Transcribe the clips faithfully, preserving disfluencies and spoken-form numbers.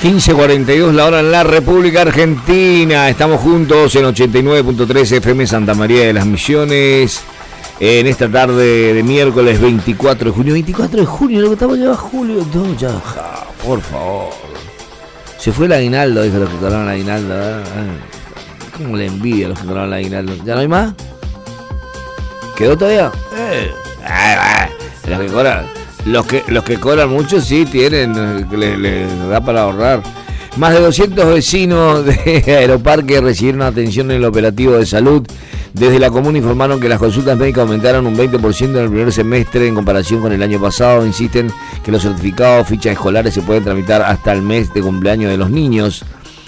quince cuarenta y dos la hora en la República Argentina. Estamos juntos en ochenta y nueve punto tres F M Santa María de las Misiones. En esta tarde de miércoles veinticuatro de junio. veinticuatro de junio, lo que estamos ya julio. No, ya, ja, por favor. Se fue el aguinaldo, dijo los que cobraron el aguinaldo. ¿Verdad? ¿Cómo le envidia a los que cobraron el aguinaldo? ¿Ya no hay más? ¿Quedó todavía? Eh. Ah, los que cobran, los que, los que cobran mucho sí tienen, les le da para ahorrar. Más de doscientos vecinos de Aeroparque recibieron atención en el operativo de salud. Desde la comuna informaron que las consultas médicas aumentaron un veinte por ciento en el primer semestre en comparación con el año pasado. Insisten que los certificados, fichas escolares se pueden tramitar hasta el mes de cumpleaños de los niños.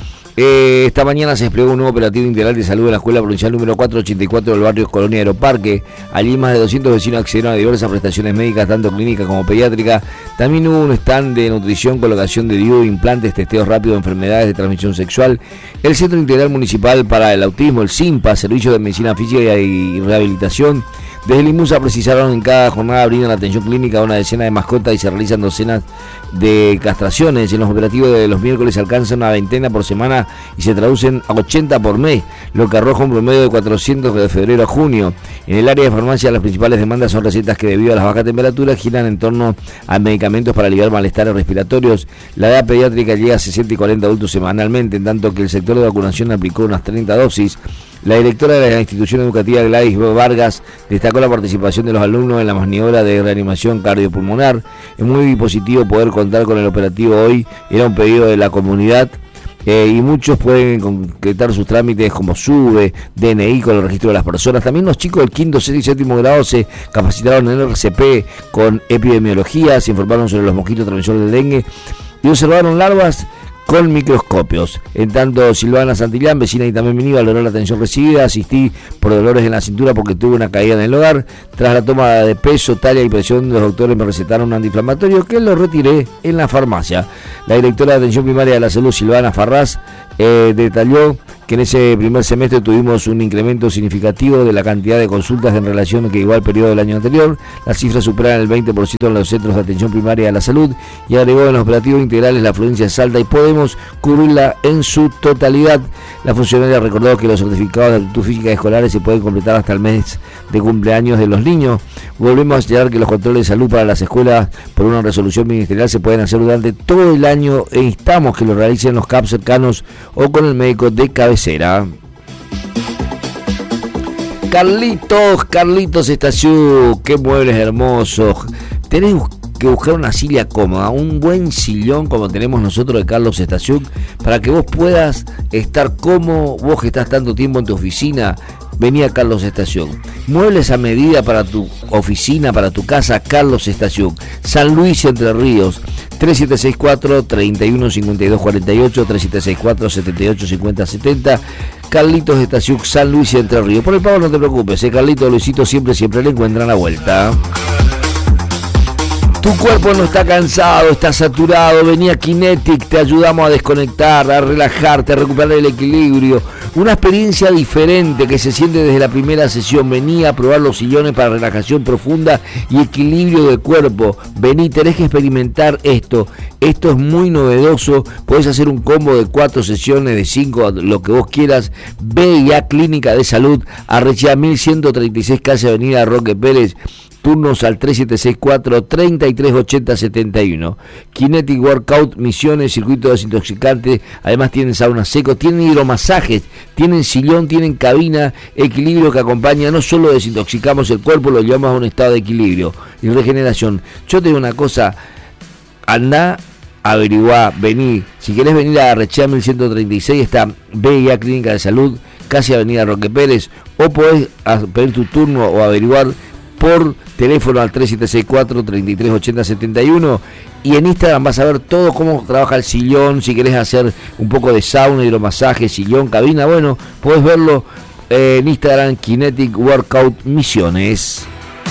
Eh, esta mañana se desplegó un nuevo operativo integral de salud en la escuela provincial número cuatrocientos ochenta y cuatro del barrio Colonia Aeroparque. Allí más de doscientos vecinos accedieron a diversas prestaciones médicas, tanto clínicas como pediátricas. También hubo un stand de nutrición, colocación de D I U, implantes, testeos rápidos de enfermedades de transmisión sexual. El Centro Integral Municipal para el Autismo, el SIMPA, Servicio de Medicina Física y Rehabilitación. Desde el IMUSA precisaron en cada jornada brindan atención clínica a una decena de mascotas y se realizan docenas de castraciones. En los operativos de los miércoles se alcanza una veintena por semana y se traducen a ochenta por mes, lo que arroja un promedio de cuatrocientos de febrero a junio. En el área de farmacia las principales demandas son recetas que debido a las bajas temperaturas giran en torno a medicamentos para aliviar malestares respiratorios. La edad pediátrica llega a sesenta y cuarenta adultos semanalmente, en tanto que el sector de vacunación aplicó unas treinta dosis. La directora de la institución educativa Gladys Vargas destacó la participación de los alumnos en la maniobra de reanimación cardiopulmonar. Es muy positivo poder contar con el operativo hoy, era un pedido de la comunidad eh, y muchos pueden concretar sus trámites como SUBE, D N I con el registro de las personas. También los chicos del quinto, sexto y séptimo grado se capacitaron en el R C P con epidemiología, se informaron sobre los mosquitos transmisores del dengue y observaron larvas con microscopios. En tanto, Silvana Santillán, vecina y también mi valoró la atención recibida. Asistí por dolores en la cintura porque tuve una caída en el hogar. Tras la toma de peso, talla y presión, los doctores me recetaron un antiinflamatorio que lo retiré en la farmacia. La directora de Atención Primaria de la Salud, Silvana Farrás, eh, detalló que en ese primer semestre tuvimos un incremento significativo de la cantidad de consultas en relación que igual periodo del año anterior. Las cifras superan el veinte por ciento en los centros de atención primaria de la salud y agregó en los operativos integrales la afluencia es alta y podemos cubrirla en su totalidad. La funcionaria recordó que los certificados de aptitud física escolares se pueden completar hasta el mes de cumpleaños de los niños. Volvemos a señalar que los controles de salud para las escuelas por una resolución ministerial se pueden hacer durante todo el año e instamos que lo realicen los C A P cercanos o con el médico de cabecera. Carlitos, Carlitos Estación, qué muebles hermosos. Tenés que buscar una silla cómoda, un buen sillón como tenemos nosotros de Carlos Estación, para que vos puedas estar cómodo, vos que estás tanto tiempo en tu oficina. Vení a Carlos Estación. Muebles a medida para tu oficina, para tu casa, Carlos Estación. San Luis, Entre Ríos. tres siete seis cuatro, tres uno cinco dos cuatro ocho, tres siete seis cuatro, siete ocho cinco cero siete cero. Carlitos Estación, San Luis, Entre Ríos. Por el pago no te preocupes, eh, Carlito, Luisito, siempre, siempre le encuentran la vuelta. Tu cuerpo no está cansado, está saturado. Vení a Kinetic, te ayudamos a desconectar, a relajarte, a recuperar el equilibrio. Una experiencia diferente que se siente desde la primera sesión. Vení a probar los sillones para relajación profunda y equilibrio del cuerpo. Vení, tenés que experimentar esto. Esto es muy novedoso. Podés hacer un combo de cuatro sesiones, de cinco, lo que vos quieras. Ve ya Clínica de Salud, Arrechea mil ciento treinta y seis, calle Avenida Roque Pérez. Turnos al tres siete seis cuatro, tres tres ocho cero siete uno. Kinetic Workout, Misiones, circuito desintoxicante. Además tienen sauna seco, tienen hidromasajes, tienen sillón, tienen cabina, equilibrio que acompaña. No solo desintoxicamos el cuerpo, lo llevamos a un estado de equilibrio y regeneración. Yo te digo una cosa, andá, averiguá, vení. Si querés venir a Arrechea mil ciento treinta y seis, está B I A Clínica de Salud, casi Avenida Roque Pérez, o podés pedir tu turno o averiguar por teléfono al tres siete seis cuatro, tres tres ocho cero siete uno, y en Instagram vas a ver todo cómo trabaja el sillón. Si querés hacer un poco de sauna, hidromasaje, sillón, cabina, bueno, podés verlo eh, en Instagram, Kinetic Workout Misiones.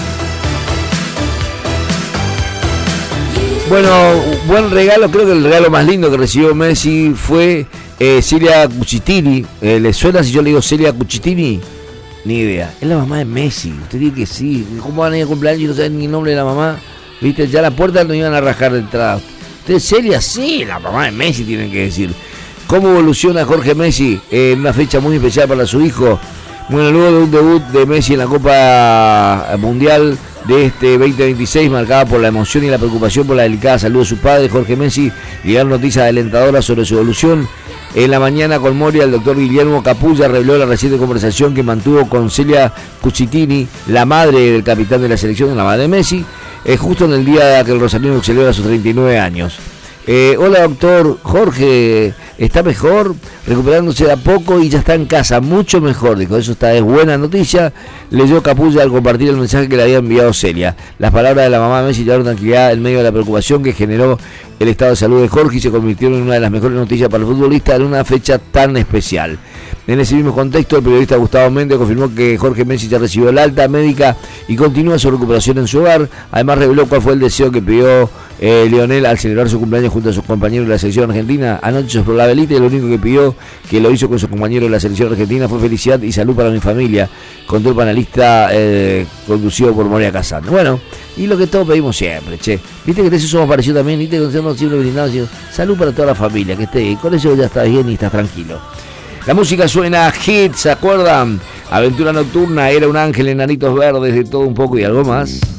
Bueno, buen regalo, creo que el regalo más lindo que recibió Messi fue eh, Celia Cucitini. Eh, ¿Le suena si yo le digo Celia Cucitini? Ni idea. Es la mamá de Messi. Usted dice que sí. ¿Cómo van a ir a cumpleaños y no saben ni el nombre de la mamá? ¿Viste? Ya a la puerta no iban a rajar de entrada. ¿Usted Celia? Sí, la mamá de Messi tienen que decir. ¿Cómo evoluciona Jorge Messi en una fecha muy especial para su hijo? Bueno, luego de un debut de Messi en la Copa Mundial de este veinte veintiséis, marcada por la emoción y la preocupación por la delicada salud de su padre, Jorge Messi, llegaron noticias alentadoras sobre su evolución. En la mañana con Moria, el doctor Guillermo Capulla reveló la reciente conversación que mantuvo con Celia Cucitini, la madre del capitán de la selección, la madre de Messi, eh, justo en el día que el rosarino celebra sus treinta y nueve años. Eh, hola doctor, Jorge está mejor, recuperándose de a poco y ya está en casa, mucho mejor, dijo, eso está, es buena noticia, leyó Capulla al compartir el mensaje que le había enviado Celia. Las palabras de la mamá de Messi llevaron tranquilidad en medio de la preocupación que generó el estado de salud de Jorge y se convirtieron en una de las mejores noticias para el futbolista en una fecha tan especial. En ese mismo contexto, el periodista Gustavo Méndez confirmó que Jorge Messi ya recibió la alta médica y continúa su recuperación en su hogar. Además reveló cuál fue el deseo que pidió eh, Lionel al celebrar su cumpleaños junto a sus compañeros de la selección argentina. Anoche sopló la velita y lo único que pidió, que lo hizo con sus compañeros de la selección argentina, fue felicidad y salud para mi familia, contó el panelista eh, conducido por Moria Kazan. Bueno, y lo que todos pedimos siempre, che. Viste que eso somos parecidos también, viste que nosotros siempre brindamos salud para toda la familia, que esté bien. Con eso ya está bien y estás tranquilo. La música suena hit, ¿se acuerdan? Aventura Nocturna, Era un ángel, Enanitos Verdes, de todo un poco y algo más.